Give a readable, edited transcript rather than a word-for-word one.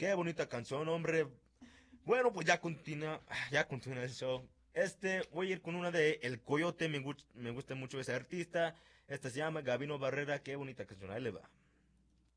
Qué bonita canción, hombre. Bueno, pues ya continúa el show. Voy a ir con una de El Coyote, me gusta mucho ese artista. Esta se llama Gabino Barrera, qué bonita canción, ahí le va.